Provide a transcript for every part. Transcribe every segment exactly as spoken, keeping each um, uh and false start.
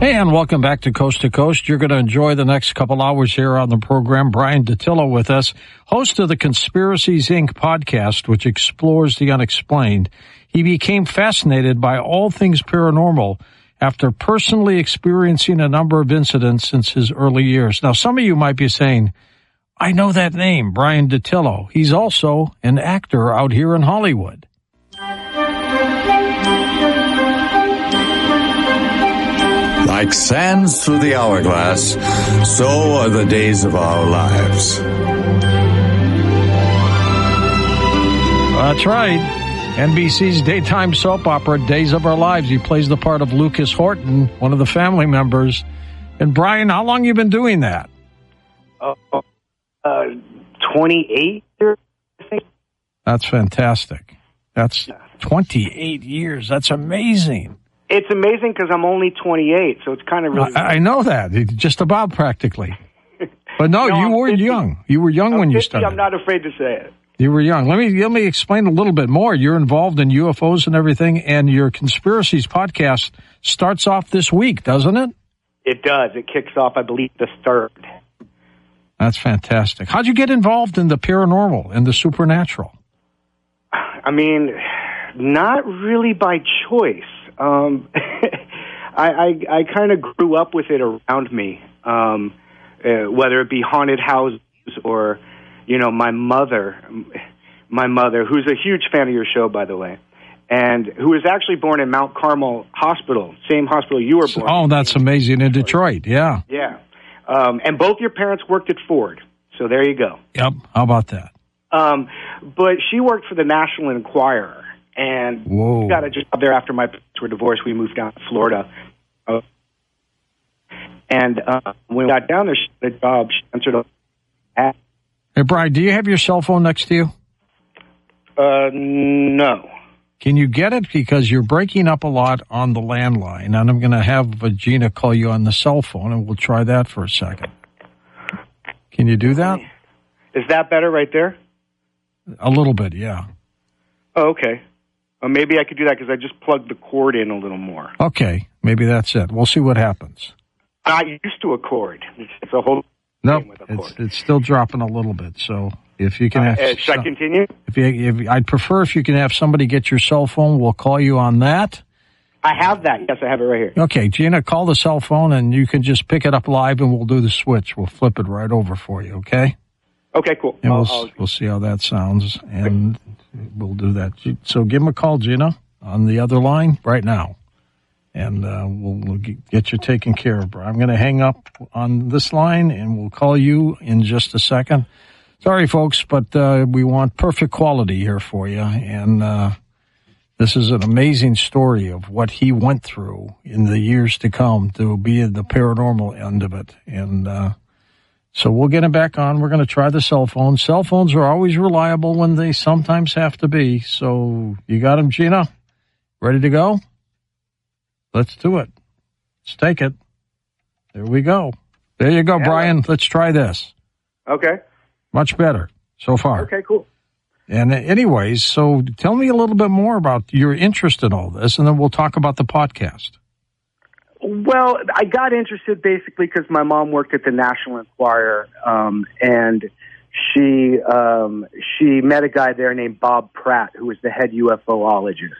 Hey, and welcome back to Coast to Coast. You're going to enjoy the next couple hours here on the program. Brian Dattilo with us, host of the Conspiracies, Incorporated podcast, which explores the unexplained. He became fascinated by all things paranormal after personally experiencing a number of incidents since his early years. Now, some of you might be saying, I know that name, Brian Dattilo. He's also an actor out here in Hollywood. Like sands through the hourglass, so are the days of our lives. That's right. N B C's daytime soap opera, Days of Our Lives. He plays the part of Lucas Horton, one of the family members. And Brian, how long have you been doing that? Uh, uh, twenty-eight years, I think. That's fantastic. That's twenty-eight years. That's amazing. It's amazing because I'm only twenty-eight, so it's kind of really... I, I know that. Just about practically. But no, no you I'm were fifty. young. You were young I'm when you fifty, started. I'm not afraid to say it. You were young. Let me let me explain a little bit more. You're involved in U F Os and everything, and your Conspiracies podcast starts off this week, doesn't it? It does. It kicks off, I believe, the third. That's fantastic. How'd you get involved in the paranormal and the supernatural? I mean, not really by choice. Um, I, I, I kind of grew up with it around me, um, uh, whether it be haunted houses or, you know, my mother, my mother, who's a huge fan of your show, by the way, and who was actually born in Mount Carmel Hospital, same hospital you were born Oh, in. that's amazing, in Detroit, yeah. Yeah. Um, and both your parents worked at Ford, so there you go. Yep, how about that? Um, but she worked for the National Enquirer. And Whoa. we got a job there after my parents were divorced. We moved down to Florida. Uh, and uh, when we got down there, she had a job. She answered a... Hey, Brian, do you have your cell phone next to you? Uh, no. Can you get it? Because you're breaking up a lot on the landline, and I'm going to have Gina call you on the cell phone, and we'll try that for a second. Can you do that? Is that better right there? A little bit, yeah. Oh, okay. Uh, maybe I could do that because I just plugged the cord in a little more. Okay, maybe that's it. We'll see what happens. I'm not used to a cord. It's, it's a whole Nope, thing with a it's cord. it's still dropping a little bit. So if you can Uh, have, uh, should I continue? If you, if I'd prefer if you can have somebody get your cell phone, we'll call you on that. I have that. Yes, I have it right here. Okay, Gina, call the cell phone and you can just pick it up live and we'll do the switch. We'll flip it right over for you. Okay. Okay, cool. And I'll, we'll I'll... we'll see how that sounds, and we'll do that. So give him a call, Gina, on the other line right now, and uh, we'll, we'll get you taken care of. I'm going to hang up on this line, and we'll call you in just a second. Sorry, folks, but uh, we want perfect quality here for you, and uh, this is an amazing story of what he went through in the years to come to be in the paranormal end of it, and. Uh, So we'll get him back on. We're going to try the cell phone. Cell phones are always reliable when they sometimes have to be. So you got him, Gina? Ready to go? Let's do it. Let's take it. There we go. There you go, Yeah. Brian. Let's try this. Okay. Much better so far. Okay, cool. And anyways, so tell me a little bit more about your interest in all this, and then we'll talk about the podcast. Well, I got interested basically because my mom worked at the National Enquirer, um, and she um, she met a guy there named Bob Pratt, who was the head UFOologist.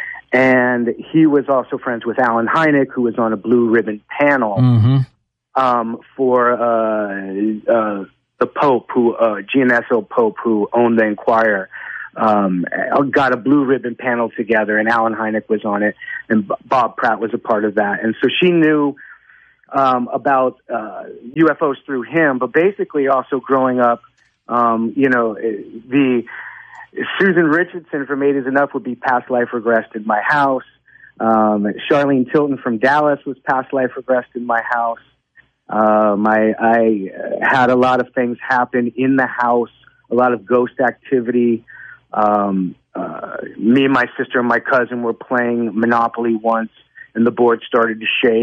And he was also friends with Alan Hynek, who was on a blue ribbon panel Mm-hmm. um, for uh, uh, the Pope, who uh, G N S O Pope, who owned the Enquirer. Um, got a blue ribbon panel together, and Alan Hynek was on it, and B- Bob Pratt was a part of that. And so she knew um, about uh, U F Os through him, but basically also growing up, um, you know, the Susan Richardson from Eight Is Enough would be Past Life Regressed in my house. Um, Charlene Tilton from Dallas was Past Life Regressed in my house. Um, I, I had a lot of things happen in the house, a lot of ghost activity. Um, uh, me and my sister and my cousin were playing Monopoly once, and the board started to shake.